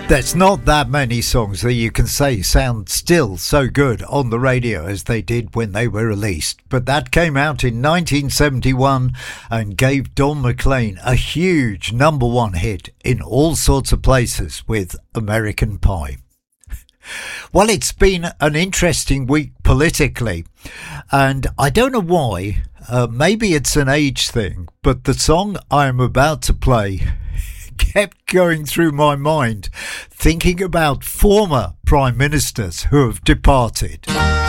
There's not that many songs that you can say sound still so good on the radio as they did when they were released. But that came out in 1971 and gave Don McLean a huge #1 hit in all sorts of places with American Pie. Well, it's been an interesting week politically, and I don't know why, maybe it's an age thing, but the song I am about to play kept going through my mind, thinking about former prime ministers who have departed.